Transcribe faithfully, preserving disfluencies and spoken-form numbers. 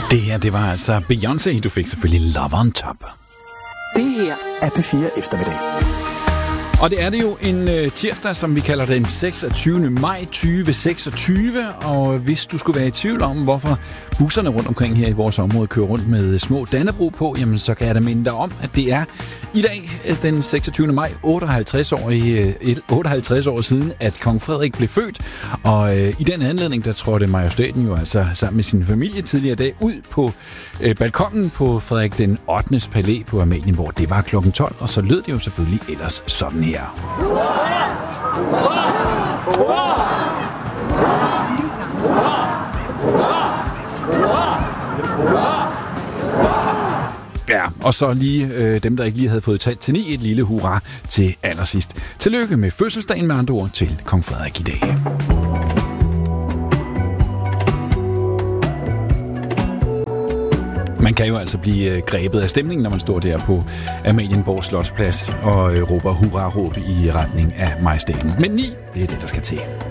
Det her, det var altså Beyoncé. Du fik selvfølgelig Love on Top. Det her er P fire Eftermiddag. Og det er det jo en øh, tirsdag, som vi kalder den seksogtyvende maj tyve seksogtyve. Og hvis du skulle være i tvivl om, hvorfor busserne rundt omkring her i vores område kører rundt med små Dannebrog på, jamen så kan jeg da minde dig om, at det er i dag, den seksogtyvende maj, otteoghalvtreds år, i, otteoghalvtreds år siden, at kong Frederik blev født. Og øh, i den anledning, der trådte majestaten jo altså sammen med sin familie tidligere dag ud på øh, balkongen på Frederik den ottendes palæ på Amalienborg. Det var klokken tolv, og så lød det jo selvfølgelig ellers sådan her. Ja, og så lige øh, dem, der ikke lige havde fået talt til ni, et lille hurra til allersidst. Tillykke med fødselsdagen, med andre ord, til kong Frederik i dag. Man kan jo altså blive grebet af stemningen, når man står der på Amalienborg Slotsplads og råber hurra-råb i retning af majestaten. Men ni, det er det, der skal til.